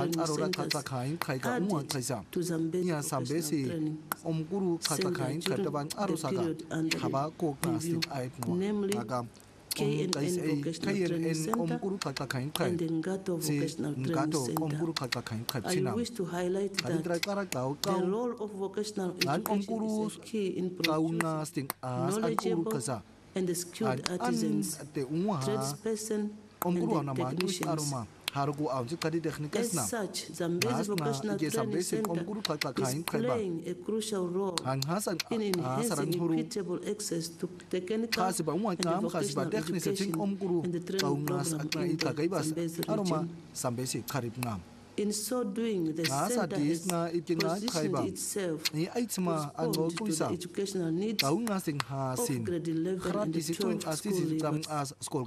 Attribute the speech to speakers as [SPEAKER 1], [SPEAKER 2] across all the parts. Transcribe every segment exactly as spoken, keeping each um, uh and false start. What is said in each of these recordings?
[SPEAKER 1] arora kata kain kai ka umwa kaisa nia sambesi omkuru kata kain kata ban arosaga haba ko kasting ai no aga
[SPEAKER 2] K N N Vocational Training Center and the Ngato Vocational Training Center. I wish to highlight that the role of vocational education is a key in producing knowledgeable and skilled artisans, tradespersons, and technicians. As such, Zambezi Vocational Training Center is playing a crucial role in enhancing equitable access to technical and vocational education and the training program in the Zambezi region. In so doing, the center has positioned itself to respond to the educational needs of grade eleven and twelve school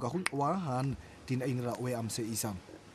[SPEAKER 2] leavers.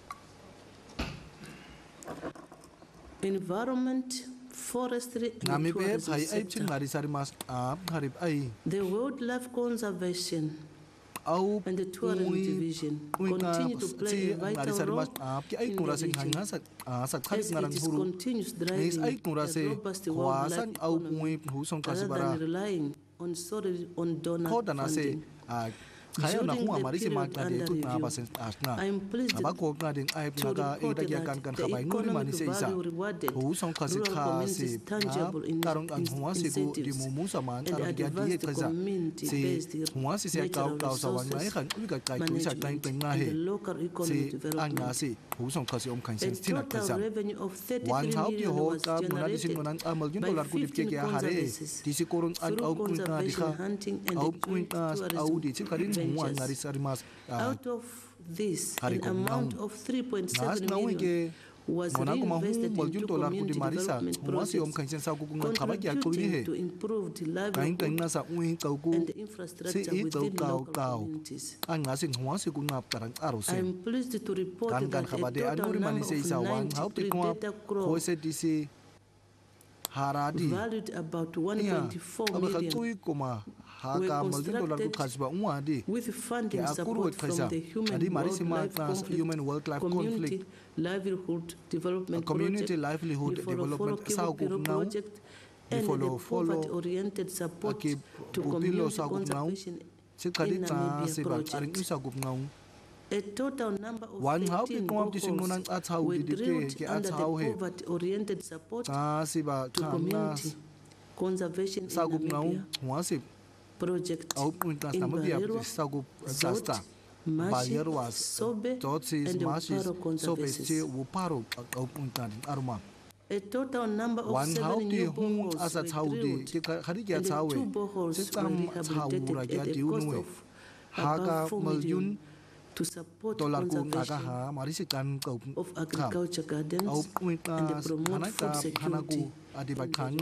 [SPEAKER 2] Environment, forestry, and tourism sector. The wildlife conservation and the tourism division continue to play a vital role in the region, as it is continuous driving a robust wildlife economy rather than relying on solely on donor funding. During the period under review, I am pleased to report that the economic value rewarded rural communities tangible in incentives and advanced community-based natural resources management and the local economic development. A total revenue of thirty-three million was generated by fifteen conservancies through conservation hunting and joint tourism. Out of this, an amount of three point seven million was reinvested into community development projects, contributing to improved livelihood and infrastructure within local communities. I am pleased to report that a total number of ninety predator crows valued about one point four million were constructed with funding support from the Human Wildlife Community Livelihood Development Project, the Project, and the Poverty-Oriented Support to Community Conservation in Namibia project. A total number of fifteen boreholes were drilled under the Poverty-Oriented Support to Community Conservation in Namibia project in Barero, Zot, Mashi, Sobe, and Wuparo Conservancies. A total number of seven new boreholes were drilled, and the two boreholes were rehabilitated at a cost of about four million to support conservation of agriculture gardens and promote food security. The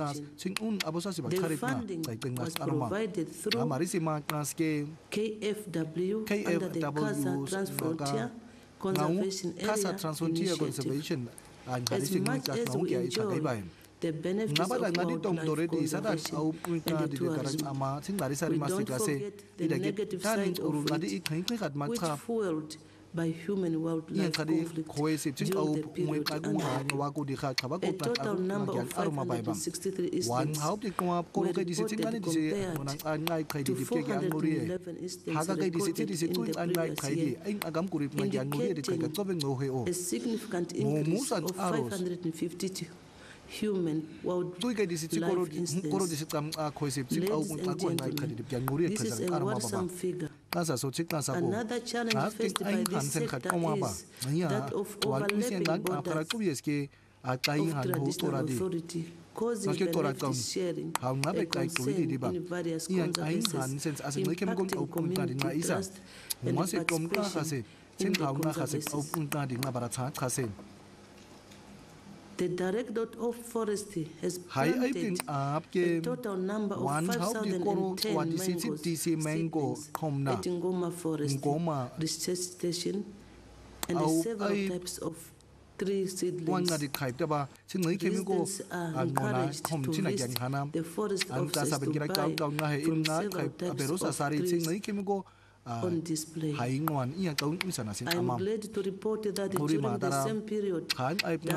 [SPEAKER 2] funding was provided through K F W under the Casa Transfrontier Conservation Area Initiative. As much as we enjoy the benefits of wildlife conservation and the tourism, we don't forget the negative side of it, which fueled by human-wildlife conflict during the period under a total number of five hundred sixty-three incidents were reported compared to four hundred eleven incidents recorded in the previous year, indicating a significant increase of five hundred fifty-two human wildlife incidents. Ladies and gentlemen, this is a worrisome figure. Another challenge faced by this sector is that of overlapping borders of traditional authority, causing benefit sharing, a concern in various conservancies, impacting community trust and participation in the conservancies. The Directorate of Forestry has planted a total number of five thousand ten mangoes at Ngoma Forest Research Station and several types of tree seedlings. Residents are encouraged to visit the forest offices to buy from several types of trees on display. I am glad to report that during the same period,